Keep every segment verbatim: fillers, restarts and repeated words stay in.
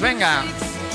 venga.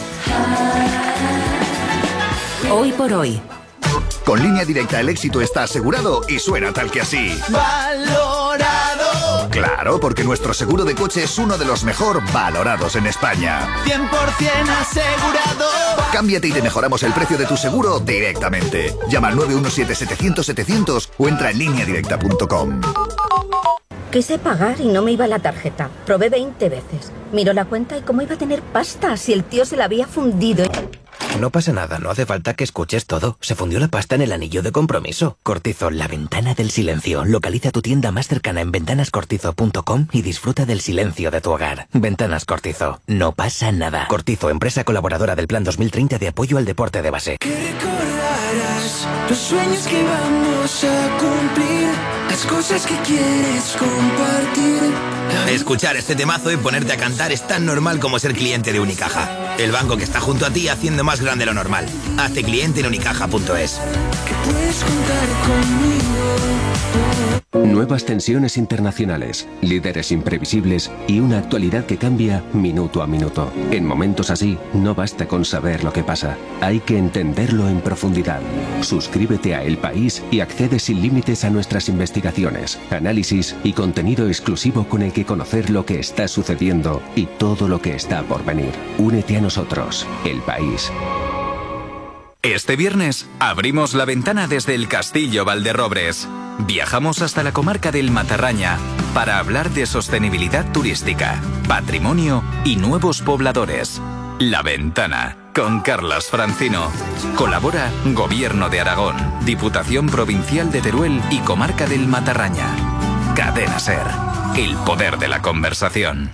Hoy por hoy. Con Línea Directa el éxito está asegurado y suena tal que así. ¡Valorado! Claro, porque nuestro seguro de coche es uno de los mejor valorados en España. cien por ciento asegurado. Cámbiate y te mejoramos el precio de tu seguro directamente. Llama al nueve uno siete, setecientos, setecientos o entra en línea directa punto com. Quise pagar y no me iba la tarjeta. Probé veinte veces. Miró la cuenta y cómo iba a tener pasta si el tío se la había fundido. No pasa nada, no hace falta que escuches todo. Se fundió la pasta en el anillo de compromiso. Cortizo, la ventana del silencio. Localiza tu tienda más cercana en ventanas cortizo punto com y disfruta del silencio de tu hogar. Ventanas Cortizo. No pasa nada. Cortizo, empresa colaboradora del Plan dos mil treinta de apoyo al deporte de base. Que recordarás los sueños que vamos a cumplir, las cosas que quieres compartir. Escuchar este temazo y ponerte a cantar es tan normal como ser cliente de Unicaja. El banco que está junto a ti haciendo más grande lo normal. Hazte cliente en unicaja punto es. Que puedes contar conmigo. Nuevas tensiones internacionales, líderes imprevisibles y una actualidad que cambia minuto a minuto. En momentos así, no basta con saber lo que pasa, hay que entenderlo en profundidad. Suscríbete a El País y accede sin límites a nuestras investigaciones, análisis y contenido exclusivo con el que conocer lo que está sucediendo y todo lo que está por venir. Únete a nosotros, El País. Este viernes abrimos la ventana desde el Castillo Valderrobres. Viajamos hasta la comarca del Matarraña para hablar de sostenibilidad turística, patrimonio y nuevos pobladores. La Ventana, con Carlas Francino. Colabora Gobierno de Aragón, Diputación Provincial de Teruel y Comarca del Matarraña. Cadena SER, el poder de la conversación.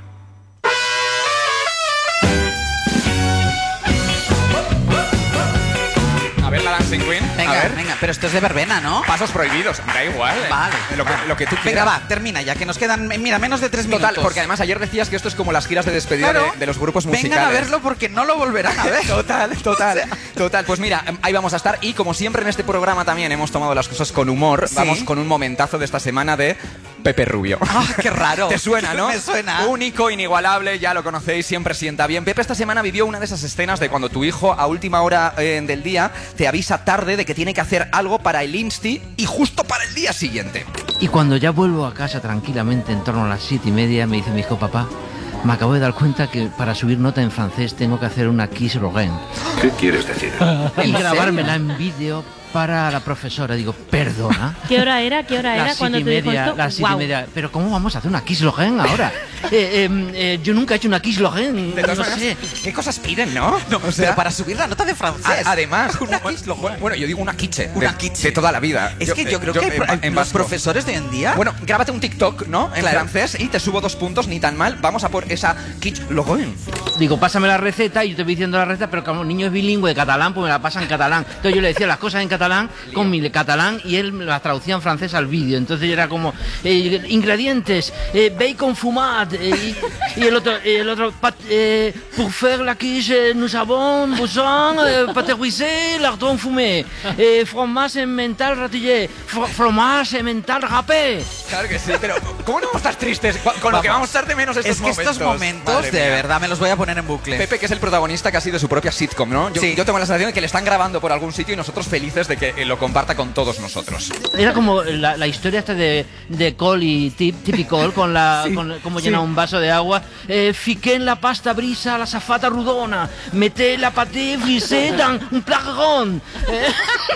La Dancing Queen. Venga, a ver. venga, pero esto es de verbena, ¿no? Pasos prohibidos, da igual. ¿eh? Vale. Lo que, lo que tú Venga, quieras. va, termina ya, que nos quedan, mira, menos de tres minutos. Total, porque además ayer decías que esto es como las giras de despedida Claro. de, de los grupos musicales. Vengan a verlo porque no lo volverán a ver. Total, total, total. Pues mira, ahí vamos a estar. Y como siempre en este programa también hemos tomado las cosas con humor. ¿Sí? Vamos con un momentazo de esta semana de Pepe Rubio. Ah, qué raro. ¿Te suena, no? Me suena. Único, inigualable, ya lo conocéis, siempre sienta bien. Pepe esta semana vivió una de esas escenas de cuando tu hijo a última hora eh, del día te avisa tarde de que tiene que hacer algo para el Insti y justo para el día siguiente. Y cuando ya vuelvo a casa tranquilamente en torno a las siete y media, me dice mi hijo, papá, me acabo de dar cuenta que para subir nota en francés tengo que hacer una Kiss Rogen. ¿Qué quieres decir? Y grabármela en vídeo para la profesora. Digo, ¿perdona? ¿Qué hora era? ¿Qué hora era Las cuando siete y te dijo media, esto? las siete Guau. y media. Pero ¿cómo vamos a hacer una Kiss Rogen ahora? eh, eh, eh, yo nunca he hecho una Kiss Rogen. De todas No maneras, sé. ¿qué cosas piden, no? No, o sea, pero para subir la nota de francés. a- además, una Kiss Rogen. bueno, yo digo una quiche. Una de, quiche. de toda la vida. Es que yo creo que en- hay- en los vasco. profesores de hoy en día... Bueno, grábate un TikTok, ¿no? En Claro. francés y te subo dos puntos, ni tan mal. Vamos a por esa quiche Rogen. Digo, pásame la receta y yo te voy diciendo la receta, pero como el niño es bilingüe de catalán, pues me la pasa en catalán. Entonces yo le decía las cosas en catalán con mi catalán y él me las traducía en francés al vídeo. Entonces yo era como, eh, ingredientes, eh, bacon fumat, eh, y, y el otro, eh, el otro pat, eh, pour faire la quiche, nous avons besoin, eh, pâté rouissé, lardon fumé, eh, fromage emmental ratillé, fro- fromage emmental râpé. Claro que sí, pero ¿cómo no vamos a estar tristes con, con lo que vamos a estar de menos estos Es que momentos? estos momentos, Madre de mía. verdad, me los voy a poner en bucle. Pepe, que es el protagonista casi de su propia sitcom, ¿no? Yo, Sí. yo tengo la sensación de que le están grabando por algún sitio y nosotros felices de que eh, lo comparta con todos nosotros. Era como la, la historia esta de, de Cole y Tip, Tippy Cole con la Sí, con cómo sí. llena un vaso de agua. Eh, fiqué en la pasta brisa la zafata rudona, meté la paté frisé dans un placarón. Eh,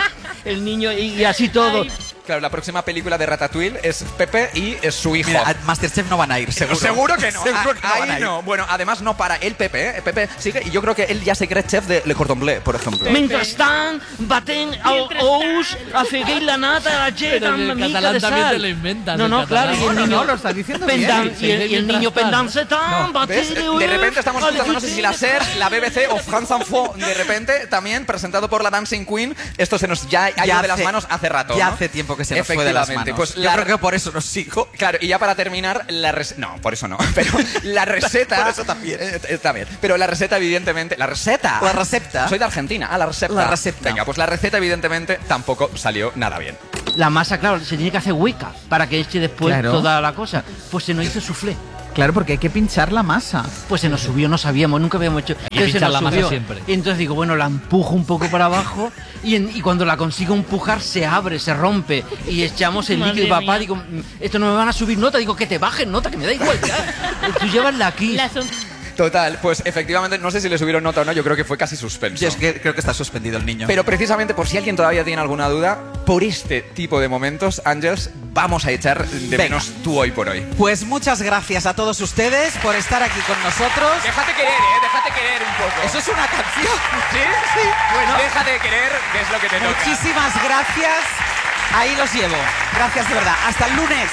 el niño y, y así todo. Ay. Claro, la próxima película de Ratatouille es Pepe y es su hijo. Mira, a Masterchef no van a ir, seguro. Seguro que no. Seguro Ah, que no van a ahí ir. no. Bueno, además no para el Pepe, ¿eh? Pepe sigue y yo creo que él ya se cree chef de Le Cordon Bleu, por ejemplo. Mentrestant, baten ous, afegué la nata, la Pero cheta, en el una mica catalán de también sal. te lo inventas, No, el no, claro, catalán. y el No, no, niño no, lo estás diciendo pendan- bien. y el, y el niño pendanse tan, ¿Ves? De repente estamos escuchando, no sé si la SER, la B B C o France Info, de repente también presentado por la Dancing Queen. Esto se nos ya ha ido de las hace- manos hace rato. Ya ¿no? hace tiempo que se nos fue de las manos. Pues Yo la- creo que por eso nos sigo. Claro, y ya para terminar, la receta... No, por eso no, pero la receta... Por eso también. Eh, eh, también. Pero la receta, evidentemente... ¿La receta? La receta. Soy de Argentina. Ah, la receta. La receta. Venga, pues la receta, evidentemente, tampoco salió nada bien. La masa, claro, se tiene que hacer hueca para que eche después Claro. toda la cosa. Pues se nos hizo soufflé. Claro, porque hay que pinchar la masa. Pues se nos subió, no sabíamos, nunca habíamos hecho. Hay que Entonces se pinchar nos la masa subió. siempre. Y entonces digo, bueno, la empujo un poco para abajo y, en- y cuando la consigo empujar se abre, se rompe y echamos el Madre líquido. Y papá, mía. digo, "Mm, esto no me van a subir nota". Digo, que te bajen nota, que me da igual ya. Tú llévala aquí. La son- Total, pues efectivamente, no sé si le subieron nota o no, yo creo que fue casi suspenso. Yo es que creo que está suspendido el niño. Pero precisamente por si alguien todavía tiene alguna duda, por este tipo de momentos, Ángels, vamos a echar de Venga. menos tú hoy por hoy. Pues muchas gracias a todos ustedes por estar aquí con nosotros. Déjate querer, ¿eh? Déjate querer un poco. Eso es una canción. ¿Sí? Sí. Pues déjate querer, que es lo que te toca. Muchísimas gracias. Ahí los llevo. Gracias de verdad. Hasta el lunes.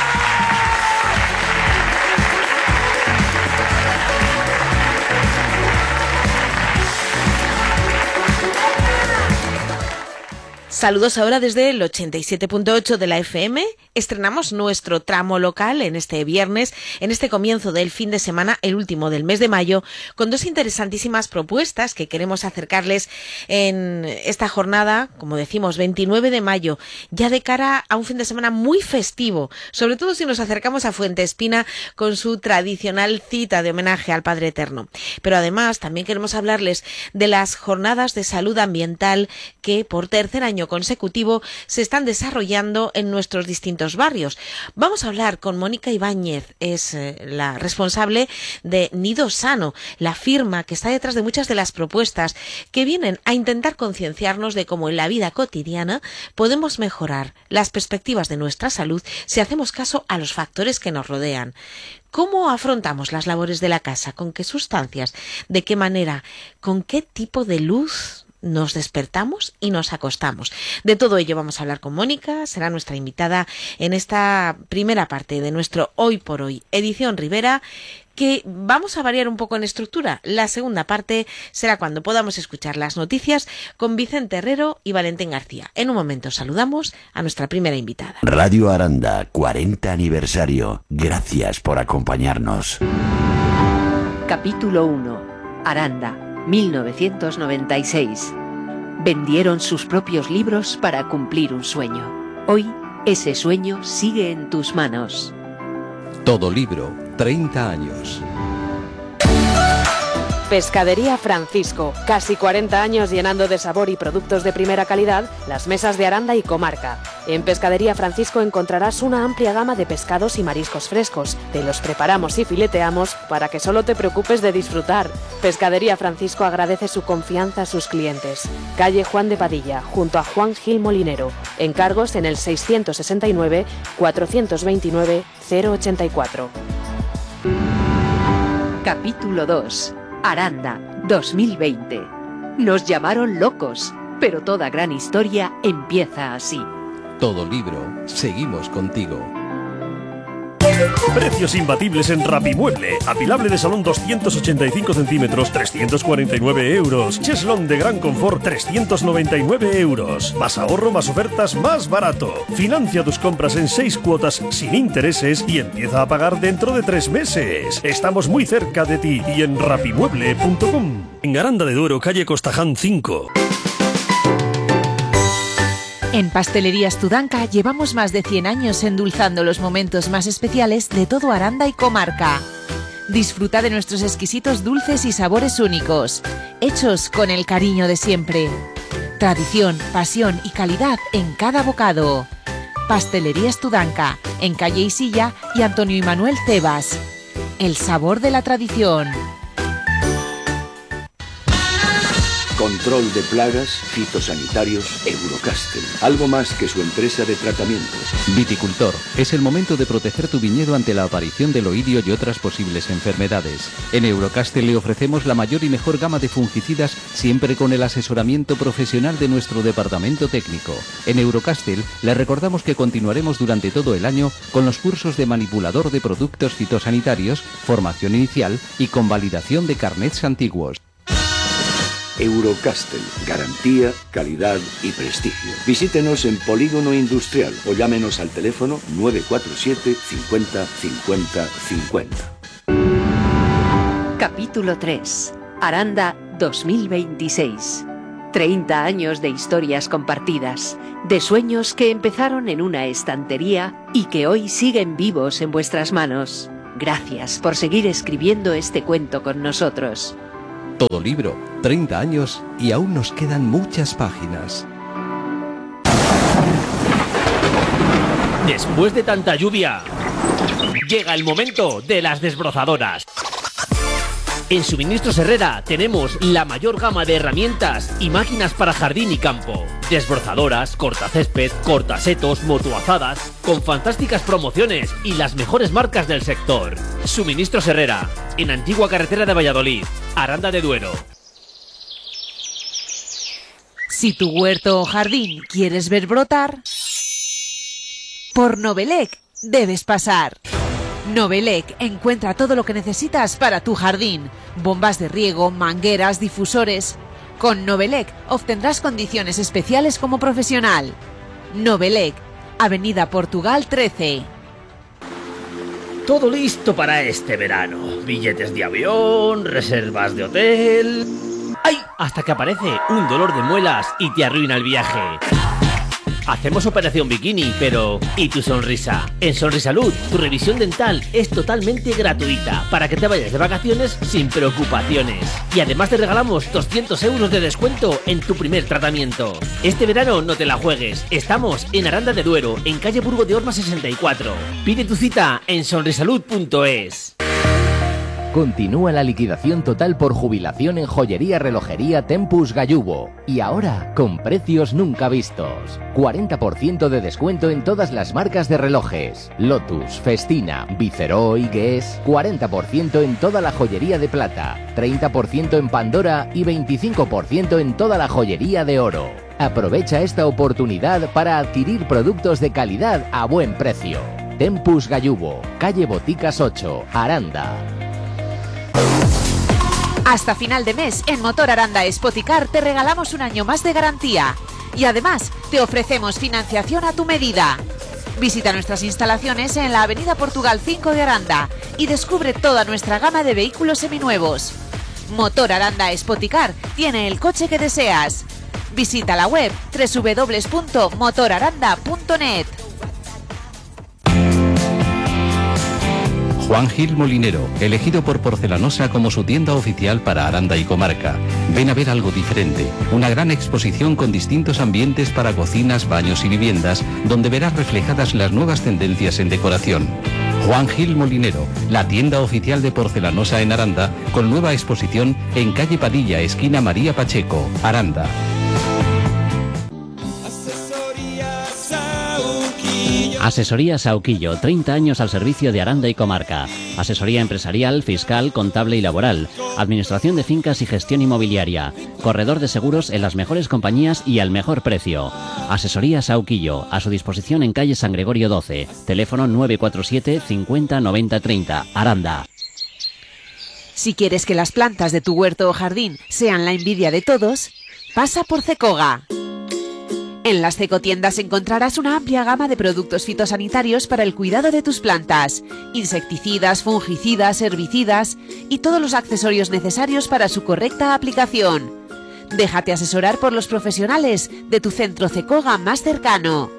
Saludos ahora desde el ochenta y siete punto ocho de la F M. Estrenamos nuestro tramo local en este viernes, en este comienzo del fin de semana, el último del mes de mayo, con dos interesantísimas propuestas que queremos acercarles en esta jornada, como decimos, veintinueve de mayo, ya de cara a un fin de semana muy festivo, sobre todo si nos acercamos a Fuente Espina con su tradicional cita de homenaje al Padre Eterno. Pero además también queremos hablarles de las jornadas de salud ambiental que por tercer año consecutivo se están desarrollando en nuestros distintos barrios. Vamos a hablar con Mónica Ibáñez, es eh, la responsable de Nido Sano, la firma que está detrás de muchas de las propuestas que vienen a intentar concienciarnos de cómo en la vida cotidiana podemos mejorar las perspectivas de nuestra salud si hacemos caso a los factores que nos rodean. ¿Cómo afrontamos las labores de la casa? ¿Con qué sustancias? ¿De qué manera? ¿Con qué tipo de luz nos despertamos y nos acostamos? De todo ello vamos a hablar con Mónica, será nuestra invitada en esta primera parte de nuestro Hoy por Hoy, edición Rivera, que vamos a variar un poco en estructura. La segunda parte será cuando podamos escuchar las noticias con Vicente Herrero y Valentín García. En un momento saludamos a nuestra primera invitada. Radio Aranda, cuarenta aniversario. Gracias por acompañarnos. Capítulo uno. Aranda, mil novecientos noventa y seis. Vendieron sus propios libros para cumplir un sueño. Hoy, ese sueño sigue en tus manos. Todo libro, treinta años. Pescadería Francisco, casi cuarenta años llenando de sabor y productos de primera calidad las mesas de Aranda y comarca. En Pescadería Francisco encontrarás una amplia gama de pescados y mariscos frescos. Te los preparamos y fileteamos para que solo te preocupes de disfrutar. Pescadería Francisco agradece su confianza a sus clientes. Calle Juan de Padilla, junto a Juan Gil Molinero. Encargos en el seiscientos sesenta y nueve, cuatrocientos veintinueve, cero ochenta y cuatro. Capítulo dos. Aranda, dos mil veinte. Nos llamaron locos, pero toda gran historia empieza así. Todo libro, seguimos contigo. Precios imbatibles en Rapimueble. Apilable de salón doscientos ochenta y cinco centímetros, trescientos cuarenta y nueve euros. Cheslón de gran confort, trescientos noventa y nueve euros. Más ahorro, más ofertas, más barato. Financia tus compras en seis cuotas sin intereses y empieza a pagar dentro de tres meses. Estamos muy cerca de ti y en rapimueble punto com. En Aranda de Duero, calle Costaján cinco. En Pastelerías Tudanca llevamos más de cien años endulzando los momentos más especiales de todo Aranda y comarca. Disfruta de nuestros exquisitos dulces y sabores únicos, hechos con el cariño de siempre. Tradición, pasión y calidad en cada bocado. Pastelerías Tudanca, en Calle Isilla y Antonio y Manuel Cebas. El sabor de la tradición. Control de plagas, fitosanitarios, Eurocastel. Algo más que su empresa de tratamientos. Viticultor, es el momento de proteger tu viñedo ante la aparición del oidio y otras posibles enfermedades. En Eurocastel le ofrecemos la mayor y mejor gama de fungicidas, siempre con el asesoramiento profesional de nuestro departamento técnico. En Eurocastel le recordamos que continuaremos durante todo el año con los cursos de manipulador de productos fitosanitarios, formación inicial y con validación de carnets antiguos. Eurocastel, garantía, calidad y prestigio. Visítenos en Polígono Industrial o llámenos al teléfono nueve cuatro siete cincuenta cincuenta cincuenta. Capítulo tres. Aranda dos mil veintiséis. treinta años de historias compartidas, de sueños que empezaron en una estantería y que hoy siguen vivos en vuestras manos. Gracias por seguir escribiendo este cuento con nosotros. Todo libro, treinta años y aún nos quedan muchas páginas. Después de tanta lluvia, llega el momento de las desbrozadoras. En Suministros Herrera tenemos la mayor gama de herramientas y máquinas para jardín y campo. Desbrozadoras, cortacésped, cortasetos, motoazadas, con fantásticas promociones y las mejores marcas del sector. Suministros Herrera, en Antigua Carretera de Valladolid, Aranda de Duero. Si tu huerto o jardín quieres ver brotar, por Novelec debes pasar. Novelec encuentra todo lo que necesitas para tu jardín. Bombas de riego, mangueras, difusores. Con Novelec obtendrás condiciones especiales como profesional. Novelec, Avenida Portugal trece. Todo listo para este verano. Billetes de avión, reservas de hotel... ¡Ay! Hasta que aparece un dolor de muelas y te arruina el viaje. Hacemos operación bikini, pero ¿y tu sonrisa? En Sonrisalud, tu revisión dental es totalmente gratuita para que te vayas de vacaciones sin preocupaciones. Y además te regalamos doscientos euros de descuento en tu primer tratamiento. Este verano no te la juegues. Estamos en Aranda de Duero, en calle Burgo de Orma sesenta y cuatro. Pide tu cita en sonrisalud punto es. Continúa la liquidación total por jubilación en joyería relojería Tempus Gallubo. Y ahora, con precios nunca vistos. cuarenta por ciento de descuento en todas las marcas de relojes. Lotus, Festina, Viceroy, Guess. cuarenta por ciento en toda la joyería de plata. treinta por ciento en Pandora y veinticinco por ciento en toda la joyería de oro. Aprovecha esta oportunidad para adquirir productos de calidad a buen precio. Tempus Gallubo, calle Boticas ocho, Aranda. Hasta final de mes, en Motor Aranda Spoticar te regalamos un año más de garantía. Y además, te ofrecemos financiación a tu medida. Visita nuestras instalaciones en la Avenida Portugal cinco de Aranda y descubre toda nuestra gama de vehículos seminuevos. Motor Aranda Spoticar tiene el coche que deseas. Visita la web doble u doble u doble u punto motor aranda punto net. Juan Gil Molinero, elegido por Porcelanosa como su tienda oficial para Aranda y comarca. Ven a ver algo diferente, una gran exposición con distintos ambientes para cocinas, baños y viviendas, donde verás reflejadas las nuevas tendencias en decoración. Juan Gil Molinero, la tienda oficial de Porcelanosa en Aranda, con nueva exposición en calle Padilla, esquina María Pacheco, Aranda. Asesoría Sauquillo, treinta años al servicio de Aranda y comarca. Asesoría empresarial, fiscal, contable y laboral. Administración de fincas y gestión inmobiliaria. Corredor de seguros en las mejores compañías y al mejor precio. Asesoría Sauquillo, a su disposición en calle San Gregorio doce. Teléfono nueve cuatro siete cincuenta noventa treinta, Aranda. Si quieres que las plantas de tu huerto o jardín sean la envidia de todos, pasa por Cecoga. En las Cecotiendas encontrarás una amplia gama de productos fitosanitarios para el cuidado de tus plantas, insecticidas, fungicidas, herbicidas y todos los accesorios necesarios para su correcta aplicación. Déjate asesorar por los profesionales de tu centro Cecoga más cercano.